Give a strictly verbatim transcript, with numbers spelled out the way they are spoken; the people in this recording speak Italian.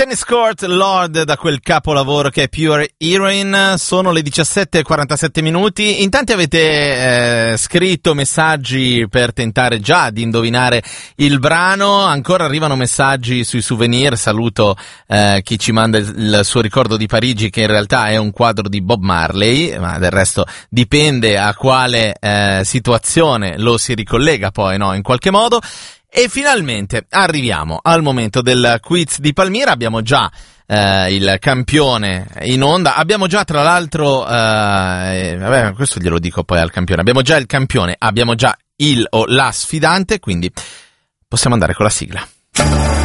Tennis Court Lord, da quel capolavoro che è Pure Heroine. Sono le diciassette e quarantasette minuti. In tanti avete eh, scritto messaggi per tentare già di indovinare il brano. Ancora arrivano messaggi sui souvenir. Saluto eh, chi ci manda il, il suo ricordo di Parigi, che in realtà è un quadro di Bob Marley, ma del resto dipende a quale eh, situazione lo si ricollega poi, no, in qualche modo. E finalmente arriviamo al momento del quiz di Palmira. Abbiamo già eh, il campione in onda, abbiamo già tra l'altro, eh, vabbè, questo glielo dico poi al campione, abbiamo già il campione, abbiamo già il o la sfidante, quindi possiamo andare con la sigla.